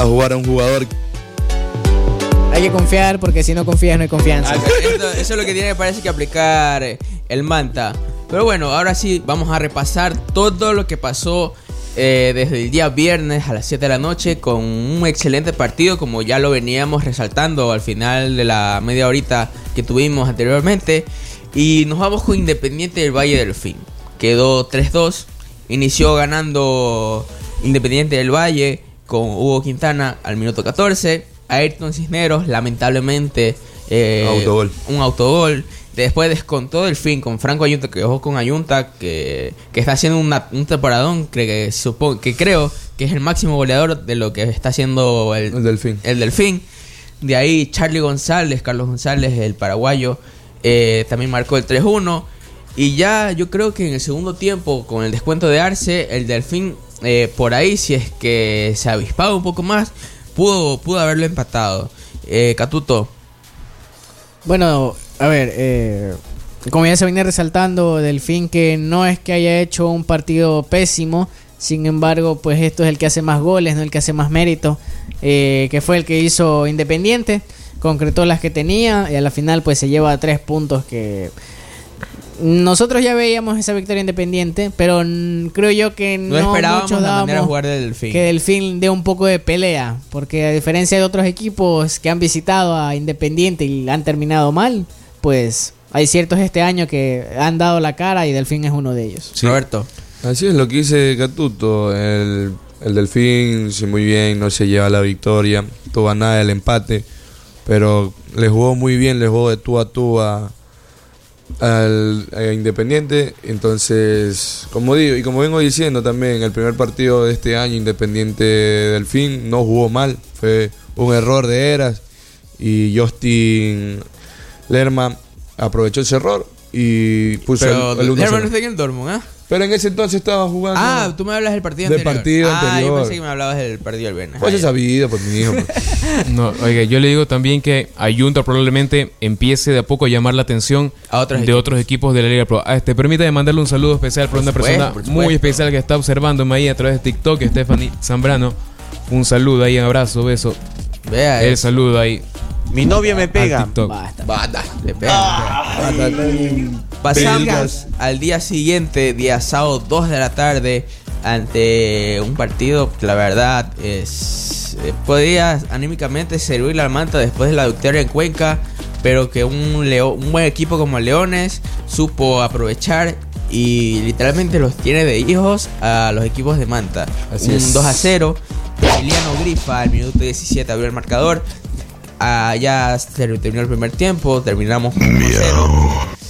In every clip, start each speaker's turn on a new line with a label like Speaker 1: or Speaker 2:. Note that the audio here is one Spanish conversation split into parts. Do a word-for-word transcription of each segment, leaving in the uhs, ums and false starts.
Speaker 1: a jugar a un jugador.
Speaker 2: Hay que confiar, porque si no confías no hay confianza.
Speaker 3: Eso, eso es lo que tiene, parece que aplicar el Manta. Pero bueno, ahora sí vamos a repasar todo lo que pasó eh, desde el día viernes a las siete de la noche, con un excelente partido, como ya lo veníamos resaltando al final de la media horita que tuvimos anteriormente. Y nos vamos con Independiente del Valle del Fin. Quedó tres dos. Inició ganando Independiente del Valle con Hugo Quintana al minuto catorce. Ayrton Cisneros, lamentablemente, eh,
Speaker 1: autogol.
Speaker 3: un autogol. Después descontó Delfín con Franco Ayunta, que ojo con Ayunta, que, que está haciendo una, un temporadón, que, que, supongo, que creo que es el máximo goleador de lo que está haciendo el,
Speaker 1: el Delfín.
Speaker 3: el Delfín. De ahí Charlie González, Carlos González, el paraguayo, eh, también marcó el tres uno. Y ya yo creo que en el segundo tiempo, con el descuento de Arce, el Delfín, eh, por ahí, si es que se avispaba un poco más, pudo, pudo haberlo empatado. eh, Catuto.
Speaker 2: Bueno, a ver, eh, como ya se venía resaltando, Delfín, que no es que haya hecho un partido pésimo, sin embargo, pues esto es el que hace más goles, no el que hace más mérito, eh, que fue el que hizo Independiente, concretó las que tenía y a la final pues se lleva tres puntos que... Nosotros ya veíamos esa victoria Independiente, pero n- creo yo que no,
Speaker 3: No esperábamos
Speaker 2: muchos
Speaker 3: la manera de
Speaker 2: dábamos
Speaker 3: jugar del Delfín.
Speaker 2: que Delfín dé un poco de pelea, porque a diferencia de otros equipos que han visitado a Independiente y han terminado mal, pues hay ciertos este año que han dado la cara y Delfín es uno de ellos.
Speaker 1: Sí.
Speaker 3: Roberto.
Speaker 1: Así es lo que dice Catuto. El, el Delfín, sí, muy bien, no se lleva la victoria, tuvo a nada el empate, pero le jugó muy bien, le jugó de tú a tú a al a Independiente. Entonces, como digo y como vengo diciendo también, el primer partido de este año Independiente Delfín no jugó mal, fue un error de Eras y Justin Lerma aprovechó ese error y puso
Speaker 3: Pero
Speaker 1: el, el uno
Speaker 3: Lerma no
Speaker 1: cero.
Speaker 3: está en el Dortmund, ¿ah?
Speaker 1: Pero en ese entonces estaba jugando.
Speaker 3: Ah, tú me hablas del partido
Speaker 1: Del
Speaker 3: anterior.
Speaker 1: partido
Speaker 3: ah,
Speaker 1: anterior.
Speaker 3: yo pensé que me hablabas del partido del viernes.
Speaker 1: Pues
Speaker 3: Ah,
Speaker 1: he
Speaker 3: ya.
Speaker 1: sabido, pues mi hijo. Pues.
Speaker 4: No, oiga, yo le digo también que Ayunta probablemente empiece de a poco a llamar la atención
Speaker 3: A otros
Speaker 4: de
Speaker 3: equipos.
Speaker 4: otros equipos de la Liga Pro. Ah, este, permítame mandarle un saludo especial para
Speaker 3: Por
Speaker 4: una
Speaker 3: supuesto,
Speaker 4: persona
Speaker 3: por supuesto.
Speaker 4: muy especial que está observándome ahí a través de TikTok, Stephanie Zambrano. Un saludo ahí, un abrazo, beso.
Speaker 3: Vea
Speaker 4: El
Speaker 3: eso.
Speaker 4: saludo ahí.
Speaker 5: Mi novia me
Speaker 4: al
Speaker 5: pega.
Speaker 4: TikTok.
Speaker 2: Basta.
Speaker 3: Bata, le pega, le pega. Pasamos al día siguiente, día sábado dos de la tarde, ante un partido que la verdad es eh, podía anímicamente servirle al Manta después de la victoria en Cuenca, pero que un, Leo, un buen equipo como Leones supo aprovechar y literalmente los tiene de hijos a los equipos de Manta.
Speaker 1: Así
Speaker 3: un
Speaker 1: es.
Speaker 3: dos a cero. Emiliano Grifa al minuto diecisiete abrió el marcador. Ah, ya se terminó el primer tiempo, terminamos con uno a cero.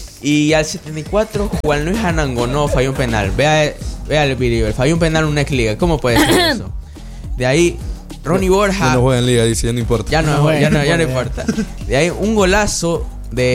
Speaker 3: Y al setenta y cuatro, Juan Luis Anangonó falló un penal. Vea, vea el video, falló un penal en una ex-liga. ¿Cómo puede ser eso? De ahí, Ronnie Borja.
Speaker 1: Ya no juega en liga, dice, ya no importa.
Speaker 3: Ya no,
Speaker 2: No juega,
Speaker 3: ya no,
Speaker 2: no
Speaker 3: ya no
Speaker 2: juega.
Speaker 3: importa. De ahí, un golazo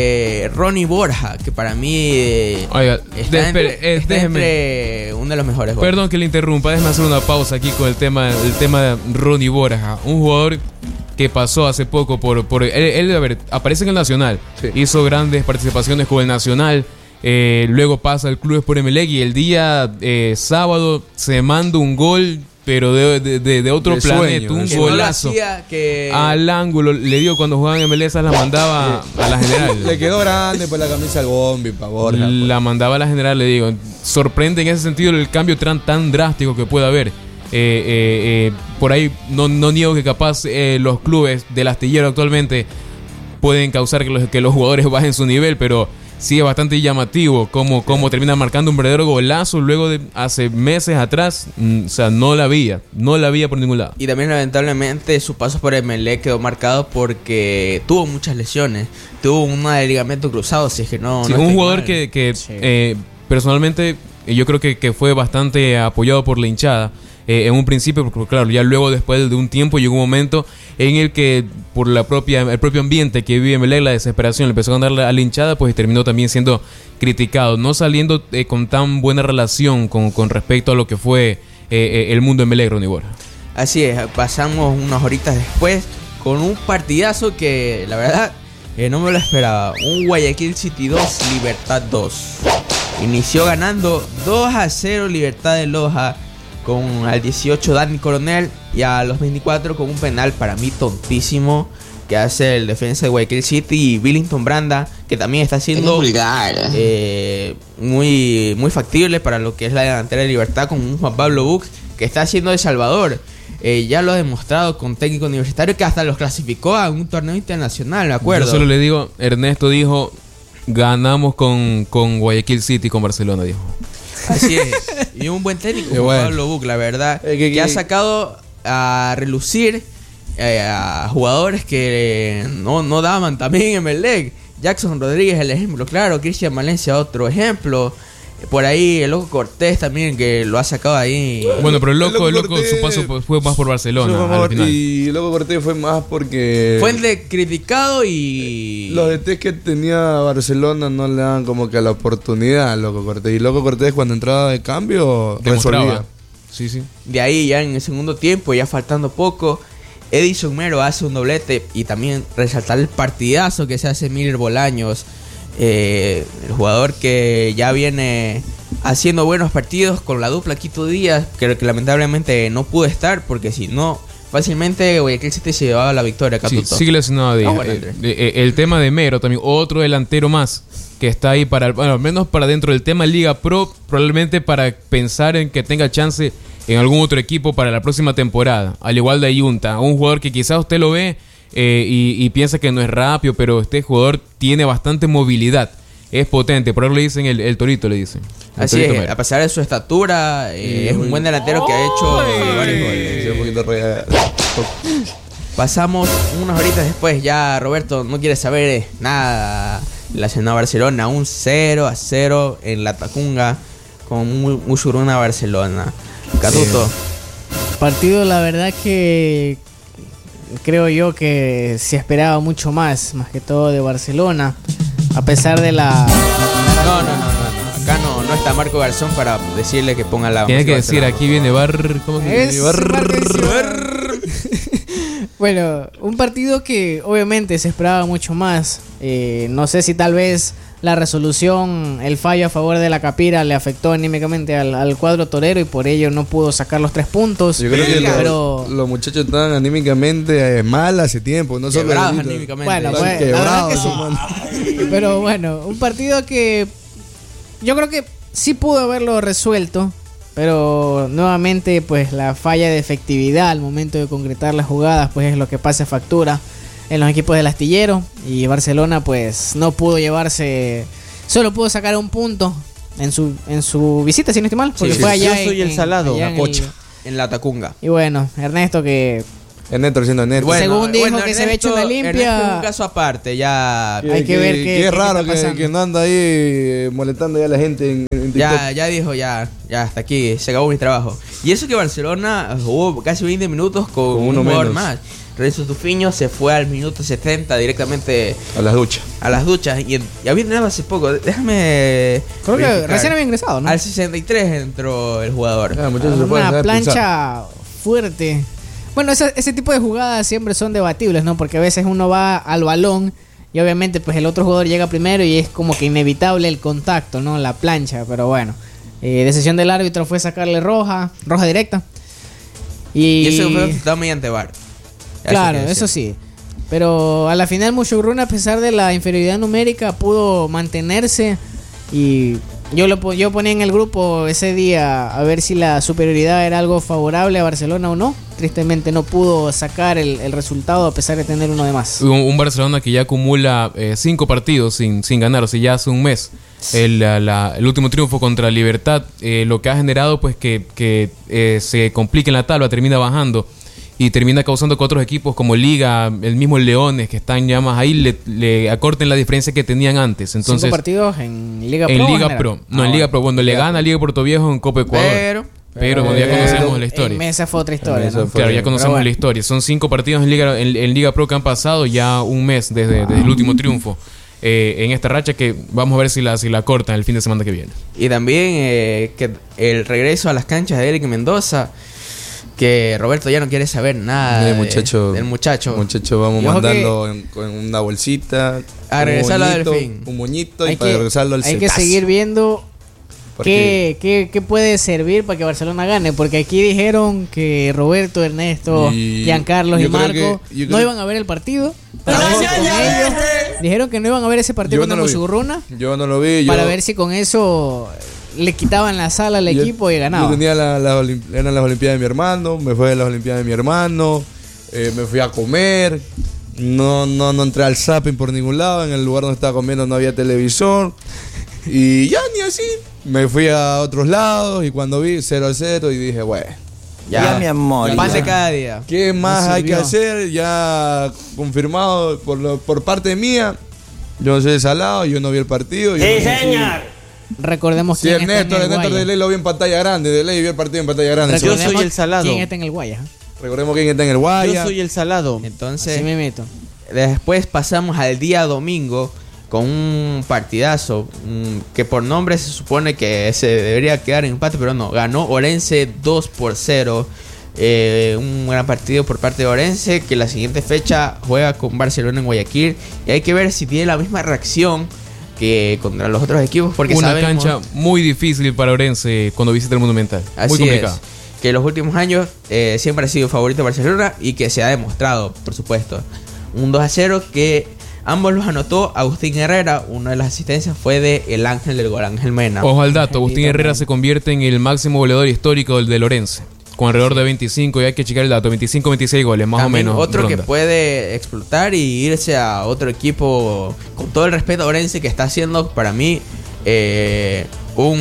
Speaker 3: de Ronnie Borja, que para mí eh,
Speaker 4: Oiga,
Speaker 3: está,
Speaker 4: de-
Speaker 3: entre,
Speaker 4: espere, eh,
Speaker 3: está
Speaker 4: déjeme.
Speaker 3: entre uno de los mejores goles.
Speaker 4: Perdón que le interrumpa, déjame hacer una pausa aquí con el tema, el tema de Ronnie Borja, un jugador que pasó hace poco por, por él, él, a ver, aparece en el Nacional,
Speaker 1: Sí.
Speaker 4: hizo grandes participaciones con el Nacional, eh, luego pasa al Club Sport Emelec y el día eh, sábado se manda un gol, pero de, de, de, de otro
Speaker 1: De
Speaker 4: planeta,
Speaker 1: sueño,
Speaker 4: un
Speaker 3: que no lo
Speaker 4: golazo.
Speaker 3: hacía, que
Speaker 4: Al ángulo, le digo cuando jugaban en M L S la mandaba a la general.
Speaker 1: Le quedó grande pues la camisa al bombi, pa' Borja. pues.
Speaker 4: La mandaba a la general, le digo. Sorprende en ese sentido el cambio tan, tan drástico que puede haber. Eh, eh, eh, por ahí no, no niego que capaz eh, los clubes del astillero actualmente pueden causar que los, que los jugadores bajen su nivel, pero sí es bastante llamativo cómo, cómo termina marcando un verdadero golazo luego de hace meses atrás. Mm, o sea, no la había, no la había por ningún lado.
Speaker 3: Y también lamentablemente su paso por Emelec quedó marcado porque tuvo muchas lesiones. Tuvo una de ligamento cruzado, si es que no...
Speaker 4: Sí,
Speaker 3: no
Speaker 4: un
Speaker 3: estoy
Speaker 4: jugador
Speaker 3: mal.
Speaker 4: que, que
Speaker 2: Sí.
Speaker 4: eh, personalmente eh, yo creo que, que fue bastante apoyado por la hinchada. Eh, en un principio, porque claro, ya luego después de un tiempo llegó un momento en el que por la propia el propio ambiente que vive Emelec, la desesperación, le empezó a ganar a la hinchada, pues terminó también siendo criticado, no saliendo eh, con tan buena relación con, con respecto a lo que fue eh, eh, el mundo Emelec, Ronnie Borja.
Speaker 3: Así es, pasamos unas horitas después con un partidazo que la verdad eh, no me lo esperaba. Un Guayaquil City dos, Libertad dos. Inició ganando dos a cero Libertad de Loja con al dieciocho Dani Coronel, Y a los veinticuatro con un penal para mí tontísimo que hace el defensa de Guayaquil City y Billington Branda, que también está siendo eh, muy, muy factible para lo que es la delantera de Libertad, con un Juan Pablo Bux que está haciendo de Salvador. Eh, ya lo ha demostrado con técnico universitario, que hasta los clasificó a un torneo internacional, me acuerdo.
Speaker 4: Yo solo le digo, Ernesto dijo, ganamos con, con Guayaquil City, con Barcelona, dijo.
Speaker 3: Así es. Y un buen técnico, Juan
Speaker 1: bueno.
Speaker 3: Pablo Bux, la verdad,
Speaker 1: Eh, que-
Speaker 3: que,
Speaker 1: que-
Speaker 3: ha sacado a relucir eh, a jugadores que no, no daban también en Melec. Jackson Rodríguez, el ejemplo claro. Cristian Valencia, otro ejemplo. Por ahí el Loco Cortés también, que lo ha sacado ahí.
Speaker 4: Bueno, pero el
Speaker 1: El
Speaker 4: loco,
Speaker 1: Loco
Speaker 4: el loco
Speaker 1: Cortés-
Speaker 4: su paso fue- fue más por Barcelona
Speaker 1: Fue
Speaker 4: al
Speaker 1: mejor,
Speaker 4: final.
Speaker 1: y luego Cortés fue más porque
Speaker 3: Fue el de criticado y...
Speaker 1: los D Ts que tenía Barcelona no le daban como que la oportunidad a Loco Cortés. Y Loco Cortés cuando entraba de cambio
Speaker 4: Demostraba.
Speaker 1: resolvía.
Speaker 4: Sí, sí.
Speaker 3: De ahí ya en el segundo tiempo, ya faltando poco, Edison Mero hace un doblete. Y también resaltar el partidazo que se hace Miller Bolaños, eh, el jugador que ya viene haciendo buenos partidos con la dupla Quito Díaz, que, que lamentablemente no pudo estar, porque si no, fácilmente Guayaquil City se llevaba la victoria.
Speaker 4: Sí,
Speaker 3: Catuto.
Speaker 4: sigue lesionado de,
Speaker 3: Ah, bueno,
Speaker 4: eh,
Speaker 3: Andrés.
Speaker 4: de- eh, el tema de Mero también, otro delantero más que está ahí para, bueno, al menos para dentro del tema Liga Pro, probablemente para pensar en que tenga chance en algún otro equipo para la próxima temporada, al igual de Ayunta, un jugador que quizás usted lo ve eh, y, y piensa que no es rápido, pero este jugador tiene bastante movilidad, es potente, por eso le dicen el, el Torito, le dicen. El
Speaker 3: Así
Speaker 4: Torito
Speaker 3: es,
Speaker 4: Mero.
Speaker 3: a pesar de su estatura, eh,
Speaker 1: Y
Speaker 3: es
Speaker 1: muy-
Speaker 3: un buen delantero que ha hecho varios goles.
Speaker 1: Sí, un poquito re-
Speaker 3: Pasamos unas horitas después, ya Roberto no quiere saber eh, nada relacionado a Barcelona, un cero a cero en la Tacunga con Mu- Musuruna Barcelona. Catuto,
Speaker 2: Partido, la verdad que creo yo que se esperaba mucho más, más que todo de Barcelona, a pesar de la...
Speaker 3: no, no, no, no, no, acá no, no está Marco Garzón para decirle que ponga la
Speaker 4: Tiene que
Speaker 3: música
Speaker 4: decir,
Speaker 3: Barcelona.
Speaker 4: aquí viene Bar... ¿Cómo que
Speaker 2: Es
Speaker 4: viene? Bar-
Speaker 2: Marquesio. Bueno, un partido que obviamente se esperaba mucho más. Eh, no sé si tal vez la resolución, el fallo a favor de la Capira le afectó anímicamente al, al cuadro torero y por ello no pudo sacar los tres puntos.
Speaker 1: Yo creo que lo-
Speaker 2: pero
Speaker 1: los muchachos estaban anímicamente eh, mal hace tiempo, no solo
Speaker 3: Quebrados
Speaker 1: ahorita.
Speaker 3: anímicamente.
Speaker 2: Bueno,
Speaker 1: Están
Speaker 2: pues, la verdad
Speaker 1: quebrados,
Speaker 2: que sí.
Speaker 1: hermano.
Speaker 2: Pero bueno, un partido que yo creo que sí pudo haberlo resuelto, pero nuevamente pues la falla de efectividad al momento de concretar las jugadas pues es lo que pasa factura en los equipos del astillero, y Barcelona pues no pudo llevarse, solo pudo sacar un punto en su en su visita, si no estoy mal, porque
Speaker 3: Sí,
Speaker 2: fue
Speaker 3: sí.
Speaker 2: allá
Speaker 3: Yo soy
Speaker 2: en-
Speaker 3: el salado,
Speaker 2: allá
Speaker 3: la
Speaker 2: en el-
Speaker 3: pocha. En la Tacunga.
Speaker 2: Y bueno, Ernesto que
Speaker 1: Es neto siendo neto.
Speaker 2: Bueno, según dijo que se había hecho una
Speaker 3: Ernesto-
Speaker 2: limpia.
Speaker 3: Ernesto es un caso aparte, ya...
Speaker 2: hay que ver qué-
Speaker 1: que es
Speaker 2: qué
Speaker 1: raro
Speaker 2: está
Speaker 1: que,
Speaker 2: pasando.
Speaker 1: que no anda ahí eh, molestando ya a la gente en, en TikTok.
Speaker 3: Ya, ya dijo, ya, ya, hasta aquí, se acabó mi trabajo. Y eso que Barcelona jugó casi veinte minutos con,
Speaker 1: Con
Speaker 3: un
Speaker 1: uno
Speaker 3: jugador
Speaker 1: menos.
Speaker 3: más. Renzo Tufiño se fue al minuto setenta directamente
Speaker 1: A las duchas.
Speaker 3: a las duchas. Y, en- y había entrenado hace poco, déjame...
Speaker 2: creo que
Speaker 3: verificar.
Speaker 2: recién había ingresado, ¿no?
Speaker 3: Al sesenta y tres entró el jugador.
Speaker 1: Ah, muchachos, se pueden
Speaker 2: Una
Speaker 1: dejar
Speaker 2: plancha fuerte. Bueno, ese, ese tipo de jugadas siempre son debatibles, ¿no? Porque a veces uno va al balón y obviamente pues el otro jugador llega primero y es como que inevitable el contacto, ¿no? La plancha, pero bueno. Eh, decisión del árbitro fue sacarle roja, roja directa. Y,
Speaker 3: Y eso fue resultado mediante V A R.
Speaker 2: claro,
Speaker 3: hay que
Speaker 2: eso
Speaker 3: decir.
Speaker 2: sí. Pero a la final Mushuruna, a pesar de la inferioridad numérica, pudo mantenerse. Y yo lo po- yo ponía en el grupo ese día a ver si la superioridad era algo favorable a Barcelona o no. Tristemente no pudo sacar el, el resultado a pesar de tener uno de más.
Speaker 4: Un, un Barcelona que ya acumula eh, cinco partidos sin, sin ganar, o sea, ya hace un mes. El, la- la- el último triunfo contra Libertad, eh, lo que ha generado pues que, que eh, se complique en la tabla, termina bajando y termina causando que otros equipos como Liga, el mismo Leones, que están ya más ahí, le, le acorten la diferencia que tenían antes. Entonces,
Speaker 2: Cinco partidos en Liga Pro.
Speaker 4: en
Speaker 2: o
Speaker 4: Liga
Speaker 2: general?
Speaker 4: Pro, no
Speaker 3: Ah,
Speaker 4: en Liga
Speaker 3: bueno.
Speaker 4: Pro, cuando le gana a Liga Puerto Viejo en Copa Ecuador.
Speaker 3: Pero...
Speaker 4: Pero bueno, ya
Speaker 1: Pero-
Speaker 4: conocemos la
Speaker 2: En
Speaker 4: historia.
Speaker 2: Mesa fue otra historia.
Speaker 1: En Mesa
Speaker 2: ¿no?
Speaker 1: fue-
Speaker 4: Claro, ya
Speaker 1: Pero
Speaker 4: conocemos
Speaker 2: bueno.
Speaker 4: la historia. Son cinco partidos en Liga, en, en Liga Pro que han pasado ya un mes desde, desde el último triunfo. Eh, en esta racha que vamos a ver si la, si la cortan el fin de semana que viene.
Speaker 3: Y también eh, que el regreso a las canchas de Eric Mendoza, que Roberto ya no quiere saber nada
Speaker 1: Mire,
Speaker 3: de-
Speaker 1: muchacho,
Speaker 3: del muchacho.
Speaker 1: Muchacho, vamos
Speaker 2: Y ojo
Speaker 1: mandarlo en, en una bolsita.
Speaker 3: A
Speaker 1: un
Speaker 3: regresarlo al
Speaker 1: moñito,
Speaker 3: Delfín.
Speaker 1: Un moñito y
Speaker 2: Hay
Speaker 1: para
Speaker 2: que,
Speaker 1: regresarlo al
Speaker 2: hay que
Speaker 1: Cetazo.
Speaker 2: seguir viendo ¿Qué, qué, ¿Qué puede servir para que Barcelona gane? Porque aquí dijeron que Roberto, Ernesto,
Speaker 1: Y
Speaker 2: Giancarlos y
Speaker 1: yo creo
Speaker 2: Marco
Speaker 1: que- yo
Speaker 2: no
Speaker 1: creo-
Speaker 2: iban a ver el partido. Para ver si con ellos, dijeron que no iban a ver ese partido
Speaker 1: Yo
Speaker 2: contra
Speaker 1: no lo vi.
Speaker 2: Musurruna
Speaker 1: Yo no lo vi. Yo,
Speaker 2: para ver si con eso le quitaban la sala al
Speaker 1: yo-
Speaker 2: equipo y ganaba.
Speaker 1: Yo tenía la, la olim- eran las Olimpiadas de mi hermano, me fui a las Olimpiadas de mi hermano, eh, me fui a comer, no, no, no entré al zapping por ningún lado, en el lugar donde estaba comiendo no había televisor. Y ya ni así, me fui a otros lados y cuando vi cero a cero y dije, bueno,
Speaker 3: Ya,
Speaker 5: Ya, mi amor.
Speaker 3: Pan
Speaker 5: ya.
Speaker 3: de cada día.
Speaker 1: ¿qué más
Speaker 2: No
Speaker 1: hay que
Speaker 2: sirvió.
Speaker 1: hacer? Ya confirmado por, lo- por parte mía, yo no soy de Salado, yo no vi el partido. yo
Speaker 5: Sí,
Speaker 1: no sé si-
Speaker 5: señor.
Speaker 2: Recordemos
Speaker 1: Sí,
Speaker 2: quién está
Speaker 1: Ernesto,
Speaker 2: en el
Speaker 1: Ernesto de
Speaker 2: Guaya.
Speaker 1: ley lo vi en pantalla grande, de ley vi el partido en pantalla grande.
Speaker 5: Yo
Speaker 2: Recordemos
Speaker 5: soy el salado.
Speaker 2: quién está en el Guaya. ¿eh?
Speaker 1: Recordemos quién está en el Guaya.
Speaker 5: Yo soy el salado.
Speaker 3: Entonces,
Speaker 2: Así me meto.
Speaker 3: después pasamos al día domingo con un partidazo mm, que por nombre se supone que se debería quedar en empate, pero no, ganó Orense dos por cero. Eh, un gran partido por parte de Orense, que la siguiente fecha juega con Barcelona en Guayaquil y hay que ver si tiene la misma reacción que contra los otros equipos, porque
Speaker 4: Una
Speaker 3: sabemos,
Speaker 4: cancha muy difícil para Orense cuando visita el Monumental.
Speaker 3: así
Speaker 4: muy complicado.
Speaker 3: es, que en los últimos años eh, siempre ha sido favorito de Barcelona y que se ha demostrado, por supuesto. Un dos a cero que ambos los anotó Agustín Herrera. Una de las asistencias fue de el Ángel del Gol, Ángel Mena.
Speaker 4: Ojo al dato, Agustín
Speaker 2: Angelito,
Speaker 4: Herrera
Speaker 2: man.
Speaker 4: se convierte en el máximo goleador histórico del de Lorense, con alrededor de veinticinco, y hay que checar el dato, veinticinco, veintiséis goles, más
Speaker 3: También
Speaker 4: o menos.
Speaker 3: otro
Speaker 4: ronda.
Speaker 3: que puede explotar y irse a otro equipo, con todo el respeto a Orense, que está haciendo para mí eh, un,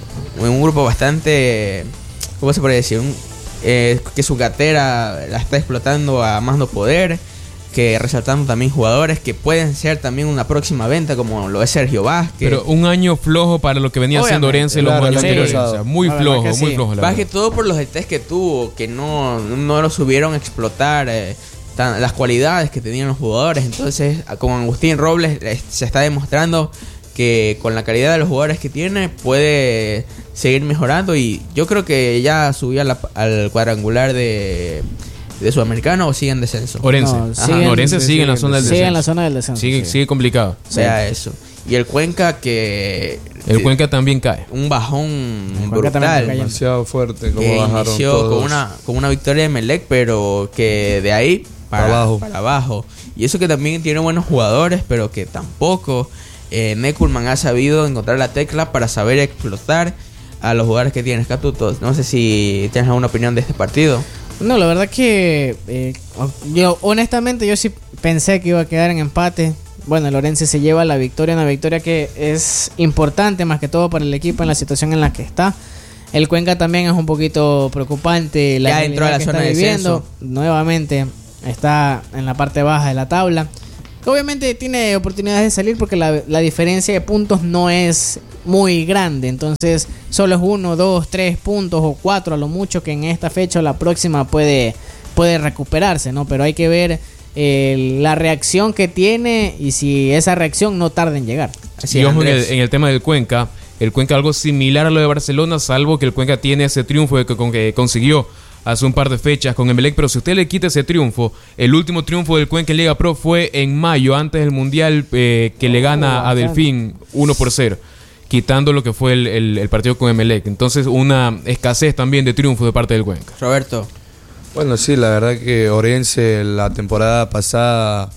Speaker 3: un grupo bastante, ¿cómo se puede decir? Un, eh, que su cartera la está explotando a más no poder, que resaltando también jugadores que pueden ser también una próxima venta, como lo es Sergio Vázquez.
Speaker 4: Pero un año flojo para lo que venía haciendo
Speaker 3: Obviamente,
Speaker 4: Orense en los
Speaker 1: claro,
Speaker 4: años
Speaker 1: el año
Speaker 4: anteriores.
Speaker 1: pasado.
Speaker 4: O sea, muy
Speaker 2: La verdad
Speaker 4: flojo,
Speaker 2: que
Speaker 4: muy
Speaker 2: sí.
Speaker 4: flojo. la
Speaker 3: Más que
Speaker 4: verdad.
Speaker 3: todo por los test que tuvo, que no, no lo subieron a explotar eh, tan- las cualidades que tenían los jugadores. Entonces, a- con Agustín Robles eh, se está demostrando que con la calidad de los jugadores que tiene puede seguir mejorando. Y yo creo que ya subió a la- al cuadrangular de, de Sudamericano o sigue en descenso.
Speaker 4: Orense.
Speaker 2: No,
Speaker 4: Ajá,
Speaker 2: siguen-
Speaker 4: no, Orense sigue en la zona del
Speaker 2: Sigue en la
Speaker 4: descenso.
Speaker 2: zona del descenso.
Speaker 4: Sigue,
Speaker 2: sí.
Speaker 4: sigue complicado.
Speaker 3: O sea, eso. Y el Cuenca que...
Speaker 4: El Cuenca también cae.
Speaker 3: Un bajón
Speaker 2: Cuenca también está
Speaker 3: brutal.
Speaker 2: cayendo.
Speaker 1: Demasiado fuerte, como
Speaker 3: Que
Speaker 1: bajaron
Speaker 3: inició
Speaker 1: todos.
Speaker 3: con una, con una victoria de Melec, pero que de ahí para,
Speaker 1: Para abajo.
Speaker 3: para abajo. Y eso que también tiene buenos jugadores, pero que tampoco eh, Neckelman ha sabido encontrar la tecla para saber explotar a los jugadores que tiene. Catutos, no sé si tienes alguna opinión de este partido.
Speaker 2: No, la verdad que eh, yo honestamente yo sí pensé que iba a quedar en empate. Bueno, el Orense se lleva la victoria, una victoria que es importante más que todo para el equipo en la situación en la que está. El Cuenca también es un poquito preocupante la
Speaker 3: Ya entró a
Speaker 2: realidad
Speaker 3: la
Speaker 2: que
Speaker 3: zona
Speaker 2: está
Speaker 3: de
Speaker 2: viviendo.
Speaker 3: descenso.
Speaker 2: Nuevamente está en la parte baja de la tabla. Que obviamente tiene oportunidades de salir porque la, la diferencia de puntos no es muy grande. Entonces solo es uno, dos, tres puntos o cuatro a lo mucho que en esta fecha o la próxima puede, puede recuperarse, ¿no? Pero hay que ver eh, la reacción que tiene y si esa reacción no tarda en llegar.
Speaker 3: Así
Speaker 4: Y
Speaker 3: es,
Speaker 4: ojo en el,
Speaker 3: Andrés.
Speaker 4: en el tema del Cuenca, el Cuenca algo similar a lo de Barcelona, salvo que el Cuenca tiene ese triunfo que, con que consiguió hace un par de fechas con Emelec, pero si usted le quita ese triunfo, el último triunfo del Cuenca en Liga Pro fue en mayo, antes del Mundial, eh, que le gana a
Speaker 2: bastante.
Speaker 4: Delfín uno por cero, quitando lo que fue el, el- el partido con Emelec. Entonces una escasez también de triunfo de parte del Cuenca.
Speaker 3: Roberto.
Speaker 1: Bueno, sí, la verdad que Orense la temporada pasada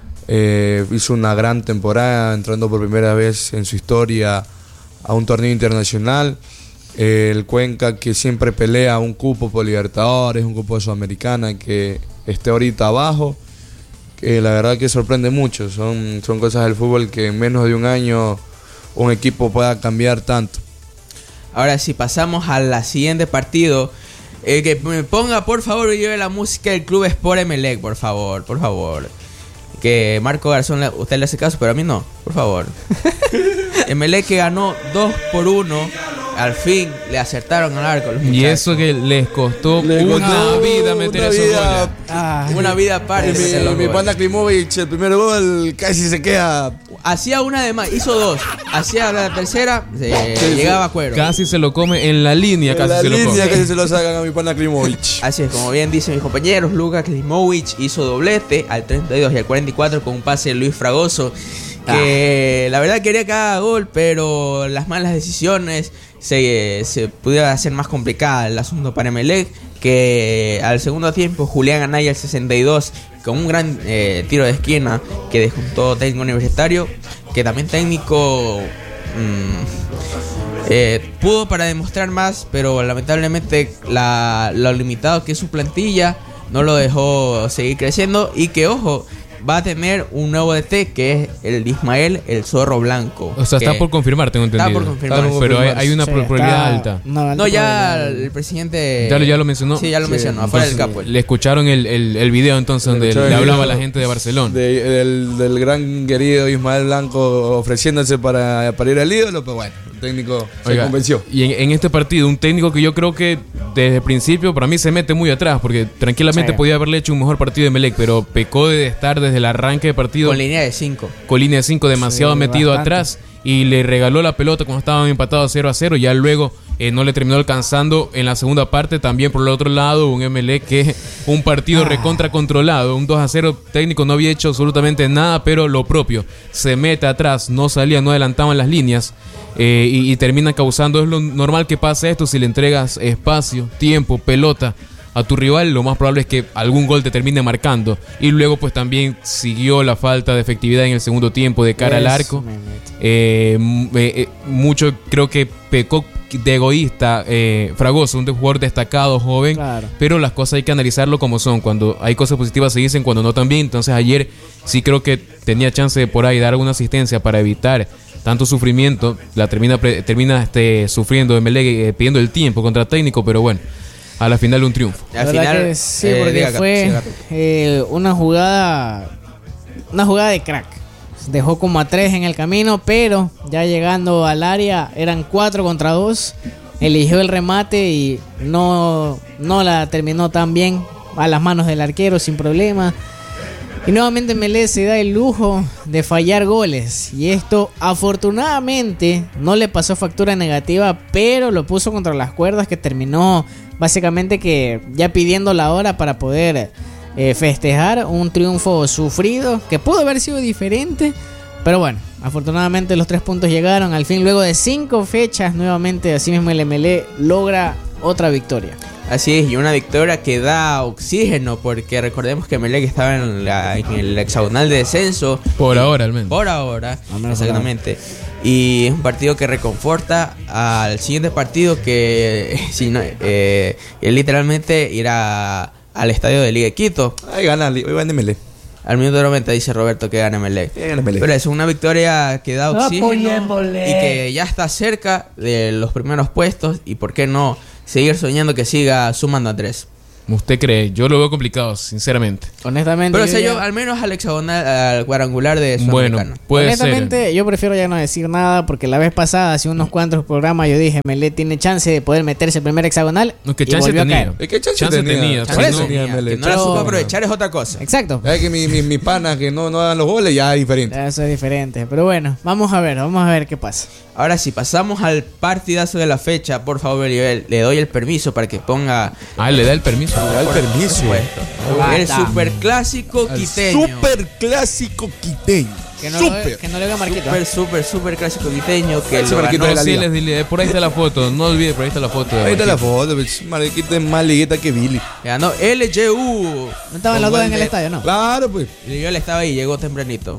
Speaker 1: eh, hizo una gran temporada, entrando por primera vez en su historia a un torneo internacional. Eh, el Cuenca, que siempre pelea un cupo por Libertadores, un cupo de Sudamericana, que esté ahorita abajo, que la verdad que sorprende mucho. Son, son cosas del fútbol que en menos de un año un equipo pueda cambiar tanto.
Speaker 3: Ahora sí, pasamos al siguiente partido. Eh, que me ponga, por favor, y lleve la música del Club Sport Emelec, por favor, por favor. Que Marco Garzón, le- usted le hace caso, pero a mí no, por favor. Emelec que ganó dos por uno. Al fin le acertaron al arco los
Speaker 4: Y
Speaker 3: muchachos.
Speaker 4: eso que les costó
Speaker 1: Le
Speaker 4: una
Speaker 1: costó
Speaker 4: vida meter
Speaker 1: una
Speaker 4: esos
Speaker 1: vida.
Speaker 4: goles.
Speaker 2: Ah,
Speaker 3: Una vida aparte.
Speaker 1: Y
Speaker 3: de hacer
Speaker 1: mi,
Speaker 3: los
Speaker 1: mi
Speaker 3: goles.
Speaker 1: panda Klimovic, el primer gol casi se queda.
Speaker 3: Hacía una de más, hizo dos. Hacía la tercera, se
Speaker 1: Sí, sí.
Speaker 3: llegaba a cuero.
Speaker 4: Casi se lo come en la línea,
Speaker 1: En
Speaker 4: casi
Speaker 1: la
Speaker 4: se lo
Speaker 1: línea
Speaker 4: come.
Speaker 1: casi se lo sacan a mi pana Klimovic.
Speaker 3: Así es, como bien dicen mis compañeros, Luka Klimovic hizo doblete al treinta y dos y al cuarenta y cuatro con un pase de Luis Fragoso. que ah. la verdad quería que haga gol, pero las malas decisiones se, se pudiera hacer más complicada el asunto para Emelec, que al segundo tiempo Julián Anaya al sesenta y dos con un gran eh, tiro de esquina que dejuntó técnico universitario, que también técnico mmm, eh, pudo para demostrar más, pero lamentablemente la, lo limitado que es su plantilla no lo dejó seguir creciendo, y que ojo, va a tener un nuevo D T que es el Ismael el Zorro Blanco.
Speaker 4: O sea, está por confirmar, tengo entendido.
Speaker 3: Está por confirmar.
Speaker 4: Está, pero hay, hay una
Speaker 2: sí,
Speaker 4: probabilidad
Speaker 2: está,
Speaker 4: alta.
Speaker 2: No,
Speaker 3: no ya el presidente...
Speaker 4: Ya lo, ya lo mencionó.
Speaker 3: Sí, ya lo
Speaker 1: sí,
Speaker 3: mencionó, afuera del
Speaker 4: entonces,
Speaker 3: campo.
Speaker 4: le escucharon el, el, el video entonces
Speaker 1: Le
Speaker 4: donde
Speaker 1: escucharon
Speaker 4: le
Speaker 1: el
Speaker 4: hablaba a
Speaker 1: video
Speaker 4: la gente de Barcelona.
Speaker 1: De- del, del gran querido Ismael Blanco ofreciéndose para, para ir al ídolo, pero bueno, el técnico se
Speaker 4: Oiga,
Speaker 1: convenció.
Speaker 4: Y en, en este partido, un técnico que yo creo que desde el principio para mí se mete muy atrás, porque tranquilamente
Speaker 2: Sí.
Speaker 4: podía haberle hecho un mejor partido de Emelec, pero pecó de estar desde el arranque de partido
Speaker 3: Con línea de cinco.
Speaker 4: con línea de cinco demasiado
Speaker 2: Sí,
Speaker 4: metido
Speaker 2: bastante.
Speaker 4: atrás, y le regaló la pelota cuando estaban empatados cero a cero. Ya luego eh, no le terminó alcanzando en la segunda parte. También por el otro lado, un Emelec que un partido
Speaker 2: Ah.
Speaker 4: recontra controlado, un dos a cero técnico, no había hecho absolutamente nada, pero lo propio, se mete atrás, no salía, no adelantaban las líneas, eh, y, y termina causando. Es lo normal que pase esto si le entregas espacio, tiempo, pelota a tu rival, lo más probable es que algún gol te termine marcando. Y luego pues también siguió la falta de efectividad en el segundo tiempo de cara al
Speaker 2: Eso
Speaker 4: arco.
Speaker 2: me meto.
Speaker 4: Eh, m- eh, eh, mucho creo que pecó de egoísta eh, Fragoso, un jugador destacado, joven,
Speaker 2: Claro.
Speaker 4: pero las cosas hay que analizarlo como son. Cuando hay cosas positivas se dicen, cuando no también. Entonces ayer sí creo que tenía chance de por ahí dar alguna asistencia para evitar tanto sufrimiento. La termina pre- termina este, sufriendo Emelec, eh, pidiendo el tiempo contra técnico, pero bueno, a la final un triunfo.
Speaker 3: Al
Speaker 2: La verdad
Speaker 3: final,
Speaker 2: que sí,
Speaker 3: eh,
Speaker 2: porque
Speaker 3: diga,
Speaker 2: fue
Speaker 3: sí, Gato.
Speaker 2: eh, una jugada una jugada de crack. Dejó como a tres en el camino, pero ya llegando al área eran cuatro contra dos. Eligió el remate y no, no la terminó tan bien a las manos del arquero sin problema. Y nuevamente Melé se da el lujo de fallar goles. Y esto afortunadamente no le pasó factura negativa, pero lo puso contra las cuerdas, que terminó básicamente que ya pidiendo la hora para poder eh, festejar un triunfo sufrido, que pudo haber sido diferente. Pero bueno, afortunadamente los tres puntos llegaron. Al fin, luego de cinco fechas, nuevamente así mismo el M L E logra otra victoria.
Speaker 3: Así es, y una victoria que da oxígeno, porque recordemos que Emelec estaba en, la, en el hexagonal de descenso.
Speaker 4: Por
Speaker 3: Y-
Speaker 4: ahora, al menos.
Speaker 3: Por ahora,
Speaker 2: Al menos
Speaker 3: exactamente. Y es un partido que reconforta al siguiente partido, que si no, eh, es literalmente irá al estadio de Liga de Quito.
Speaker 1: Ahí gana, hoy van de Melé.
Speaker 3: Al minuto noventa dice Roberto que gana Emelec.
Speaker 1: Que gana Emelec.
Speaker 3: Pero es una victoria que da oxígeno
Speaker 5: Apoyémosle.
Speaker 3: y que ya está cerca de los primeros puestos, y por qué no seguir soñando que siga sumando a tres.
Speaker 4: ¿Usted cree? Yo lo veo complicado, sinceramente.
Speaker 2: Honestamente,
Speaker 3: Pero o
Speaker 2: yo
Speaker 3: sea,
Speaker 2: ya-
Speaker 3: yo al menos al hexagonal, al cuadrangular de
Speaker 4: Bueno,
Speaker 3: Sudamericano.
Speaker 4: puede
Speaker 2: honestamente,
Speaker 4: ser.
Speaker 2: yo prefiero ya no decir nada, porque la vez pasada, hace unos cuantos programas, yo dije, Melé tiene chance de poder meterse el primer hexagonal.
Speaker 4: No, que
Speaker 2: y
Speaker 4: chance
Speaker 2: volvió a
Speaker 4: tenía.
Speaker 2: caer.
Speaker 1: Es que chance,
Speaker 4: Chance
Speaker 1: tenía.
Speaker 4: tenía,
Speaker 1: Chance
Speaker 2: por eso.
Speaker 1: tenía
Speaker 3: Que
Speaker 1: Melé.
Speaker 3: no la
Speaker 2: Pero-
Speaker 3: supo aprovechar es otra cosa.
Speaker 2: Exacto.
Speaker 1: Es que mis mi, mi panas que no, no hagan los goles ya es diferente.
Speaker 2: Eso es diferente. Pero bueno, vamos a ver, vamos a ver qué pasa.
Speaker 3: Ahora sí, pasamos al partidazo de la fecha. Por favor, Belibel, le doy el permiso para que ponga
Speaker 4: Ah, le da el permiso.
Speaker 1: Le da el permiso.
Speaker 3: supuesto. El superclásico
Speaker 1: El
Speaker 3: quiteño.
Speaker 1: super clásico quiteño.
Speaker 2: Que no, lo,
Speaker 1: Super.
Speaker 2: que no le haga Marquito.
Speaker 3: Super, super, super clásico quiteño que
Speaker 1: Ese
Speaker 3: lo
Speaker 1: Marquito
Speaker 3: ganó.
Speaker 1: de la
Speaker 4: Sí,
Speaker 1: liga.
Speaker 4: les dile, por ahí está la foto. No olvide, por ahí está la foto. de
Speaker 1: Ahí está la
Speaker 4: Marquito.
Speaker 1: foto, pues, Mariquita es más ligueta que Billy.
Speaker 3: Ganó L G U.
Speaker 2: No estaban los dos en el estadio, ¿no?
Speaker 1: Claro, pues.
Speaker 3: Y yo le estaba ahí, llegó tempranito.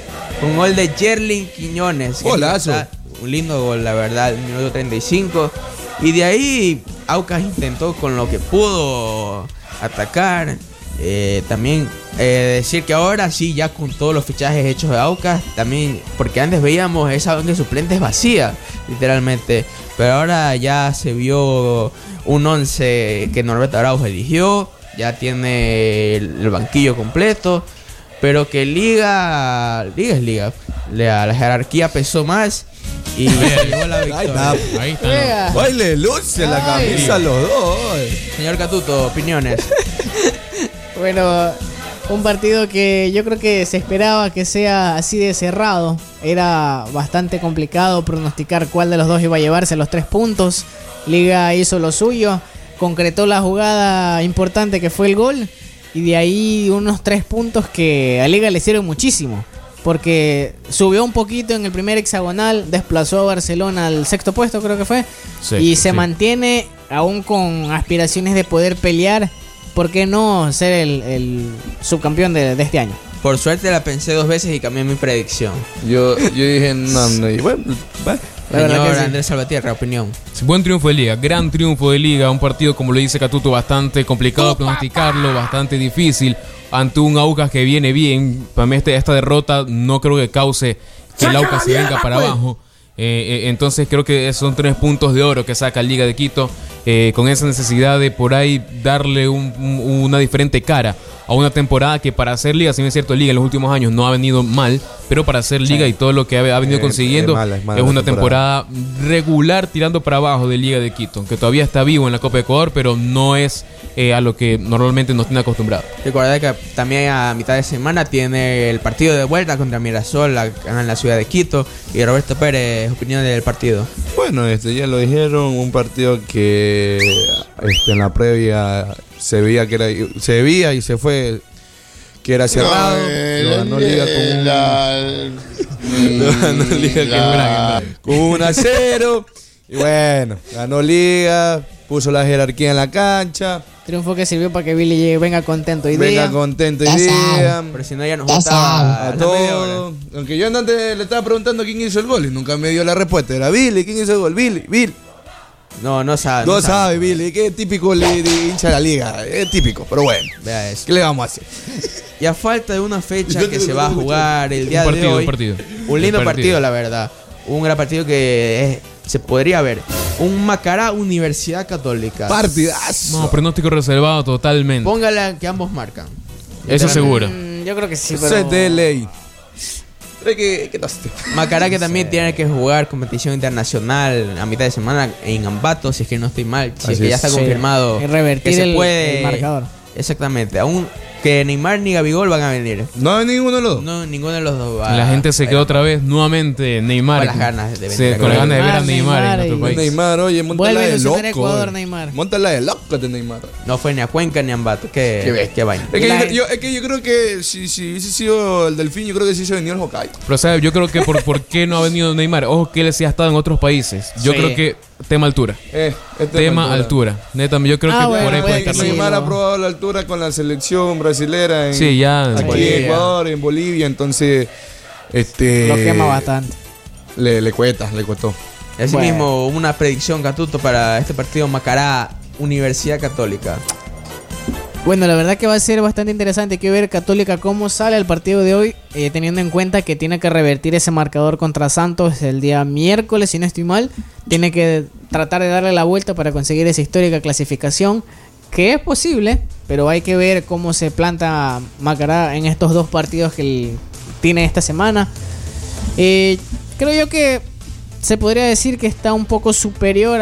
Speaker 3: Un gol de Jerlin Quiñones. que
Speaker 1: Golazo.
Speaker 3: está- Un lindo gol, la verdad, minuto treinta y cinco. Y de ahí, Aucas intentó con lo que pudo atacar. Eh, también eh, decir que ahora sí, ya con todos los fichajes hechos de Aucas, también, porque antes veíamos esa banca de suplentes vacía, literalmente. Pero ahora ya se vio un once que Norberto Araujo eligió. Ya tiene el, el banquillo completo. Pero que Liga, Liga es Liga. La, la jerarquía pesó más y se llevó la
Speaker 1: Ahí
Speaker 3: victoria.
Speaker 1: está.
Speaker 4: Ahí está.
Speaker 2: Vea.
Speaker 1: Baile, luce la
Speaker 2: Ay.
Speaker 1: camisa los dos.
Speaker 3: Señor Catuto, opiniones.
Speaker 2: Bueno, un partido que yo creo que se esperaba que sea así de cerrado. Era bastante complicado pronosticar cuál de los dos iba a llevarse los tres puntos. Liga hizo lo suyo, concretó la jugada importante que fue el gol, y de ahí unos tres puntos que a Liga le sirven muchísimo. porque subió un poquito en el primer hexagonal, desplazó a Barcelona al sexto puesto, creo que fue,
Speaker 4: Sí,
Speaker 2: y se
Speaker 4: sí.
Speaker 2: mantiene aún con aspiraciones de poder pelear. ¿Por qué no ser el, el subcampeón de, de este año?
Speaker 3: Por suerte la pensé dos veces y cambié mi predicción.
Speaker 1: Yo, yo dije, no, no, y bueno, va.
Speaker 2: La verdad
Speaker 3: Señor
Speaker 2: que sí.
Speaker 3: Andrés Salvatierra, opinión.
Speaker 4: Buen triunfo de Liga, gran triunfo de Liga, un partido como lo dice Catuto bastante complicado de pronosticarlo, bastante difícil, ante un Aucas que viene bien. Para mí este- esta derrota no creo que cause que el Aucas se venga para abajo. Eh, eh, entonces creo que son tres puntos de oro que saca Liga de Quito, eh, con esa necesidad de por ahí darle un- un- una diferente cara a una temporada que para hacer Liga, si bien es cierto, Liga en los últimos años no ha venido mal, pero para hacer Liga y todo lo que ha, ha venido
Speaker 1: Eh,
Speaker 4: consiguiendo
Speaker 1: es mala, es mala
Speaker 4: es
Speaker 1: la
Speaker 4: una
Speaker 1: temporada.
Speaker 4: temporada regular tirando para abajo de Liga de Quito, que todavía está vivo en la Copa de Ecuador, pero no es eh, a lo que normalmente nos tiene acostumbrado.
Speaker 3: Recuerda que también a mitad de semana tiene el partido de vuelta contra Mirasol acá en la ciudad de Quito. Y Roberto Pérez, opinión del partido.
Speaker 1: Bueno, este, ya lo dijeron, un partido que este, en la previa se veía que era, se veía y se fue que era cerrado.
Speaker 5: No, eh,
Speaker 1: Lo ganó
Speaker 5: la-
Speaker 1: Liga con un,
Speaker 5: la-
Speaker 1: lo ganó Liga
Speaker 5: la-
Speaker 1: con un a cero. Y bueno, ganó Liga, puso la jerarquía en la cancha,
Speaker 2: Triunfo que sirvió para que Billy llegue- venga contento hoy
Speaker 1: venga
Speaker 2: día.
Speaker 1: contento y
Speaker 6: Ya
Speaker 1: día.
Speaker 3: Pero si no, ya nos
Speaker 6: Ya
Speaker 3: gustaba
Speaker 1: A
Speaker 3: la media hora.
Speaker 1: todo. Aunque yo antes le estaba preguntando quién hizo el gol y nunca me dio la respuesta. Era Billy, ¿quién hizo el gol? Billy, Billy.
Speaker 3: No, no sabe.
Speaker 1: No sabe, Billy, que es típico de, de hincha de la liga. Es típico, pero bueno.
Speaker 3: Vea eso.
Speaker 1: ¿Qué le vamos a hacer?
Speaker 3: Y a falta de una fecha que se va a jugar el día
Speaker 4: Un partido,
Speaker 3: de hoy.
Speaker 4: un partido.
Speaker 3: Un lindo
Speaker 4: Un partido.
Speaker 3: partido, la verdad. Un gran partido que es- se podría ver. Un Macará Universidad Católica.
Speaker 1: Partidazo.
Speaker 4: No, pronóstico reservado totalmente.
Speaker 3: Póngale que ambos marcan.
Speaker 4: Eso seguro.
Speaker 2: Mm, yo creo que sí,
Speaker 1: Eso
Speaker 2: pero...
Speaker 1: es de ley. Pero que, que no sé.
Speaker 3: Macará que también tiene que jugar competición internacional a mitad de semana en Ambato, si es que no estoy mal, si es
Speaker 1: Así
Speaker 3: que ya
Speaker 1: es.
Speaker 3: está
Speaker 2: Sí,
Speaker 3: confirmado
Speaker 2: y revertir
Speaker 3: que se
Speaker 2: el-
Speaker 3: puede
Speaker 2: el marcador.
Speaker 3: Exactamente, aún que Neymar ni Gabigol van a venir.
Speaker 1: No hay ninguno de los dos.
Speaker 3: No, ninguno de los dos va.
Speaker 4: La gente se
Speaker 3: va-
Speaker 4: quedó otra vez nuevamente Neymar.
Speaker 3: Con las ganas de
Speaker 4: Se-
Speaker 3: venir a
Speaker 4: con las ganas de ver a
Speaker 2: Neymar,
Speaker 4: Neymar en
Speaker 2: Neymar
Speaker 4: nuestro
Speaker 2: y-
Speaker 4: país.
Speaker 1: Neymar, oye, montala
Speaker 2: Vuelve a
Speaker 1: de
Speaker 2: ilusionar
Speaker 1: loco.
Speaker 2: a Ecuador,
Speaker 1: eh.
Speaker 2: Neymar.
Speaker 1: Montala de loco de Neymar.
Speaker 3: No fue ni a Cuenca ni a Ambato. Qué,
Speaker 1: Qué bestia.
Speaker 3: qué vaina.
Speaker 1: Es que,
Speaker 2: La-
Speaker 1: yo, yo- es que yo creo que si, si hubiese sido el Delfín, yo creo que sí se venía el Hokkaido.
Speaker 4: Pero sabes, yo creo que por, por qué no ha venido Neymar. Ojo que él sí ha estado en otros países. Yo
Speaker 2: Sí.
Speaker 4: creo que tema altura.
Speaker 1: Eh, este
Speaker 4: Tema altura. Neta, yo creo
Speaker 2: Ah,
Speaker 4: que
Speaker 2: bueno,
Speaker 4: por ahí puede
Speaker 2: puede
Speaker 4: estar
Speaker 2: que
Speaker 4: la
Speaker 2: sí.
Speaker 1: Neymar
Speaker 2: lo-
Speaker 1: ha probado la altura con la selección brasilera en,
Speaker 4: Sí, ya.
Speaker 1: aquí
Speaker 3: Bolivia.
Speaker 1: en Ecuador, en Bolivia, entonces este
Speaker 2: Lo quema bastante.
Speaker 1: le, le cuesta, le costó.
Speaker 3: Asimismo, una predicción, Catuto, para este partido Macará Universidad Católica.
Speaker 2: Bueno, la verdad que va a ser bastante interesante que ver Católica cómo sale el partido de hoy, eh, teniendo en cuenta que tiene que revertir ese marcador contra Santos el día miércoles, si no estoy mal. Tiene que tratar de darle la vuelta para conseguir esa histórica clasificación, que es posible, pero hay que ver cómo se planta Macará en estos dos partidos que él tiene esta semana. Eh, creo yo que se podría decir que está un poco superior